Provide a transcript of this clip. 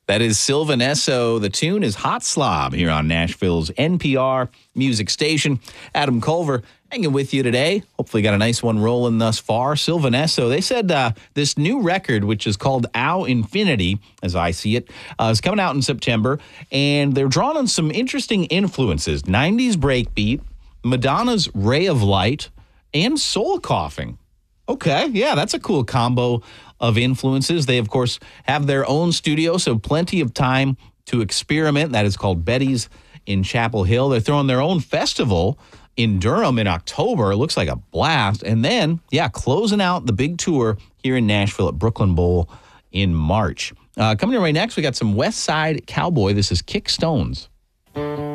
That is Sylvan Esso. The tune is Hot Slob here on Nashville's NPR music station. Adam Culver hanging with you today. Hopefully got a nice one rolling thus far. Sylvan Esso, they said this new record, which is called Ow Infinity, as I see it, is coming out in September. And they're drawing on some interesting influences. 90s breakbeat, Madonna's Ray of Light, and soul coughing. Okay, yeah, that's a cool combo of influences. They, of course, have their own studio, so plenty of time to experiment. That is called Betty's in Chapel Hill. They're throwing their own festival in Durham in October. It looks like a blast. And then, closing out the big tour here in Nashville at Brooklyn Bowl in March. Coming in right next, we got some West Side Cowboy. This is Kick Stones.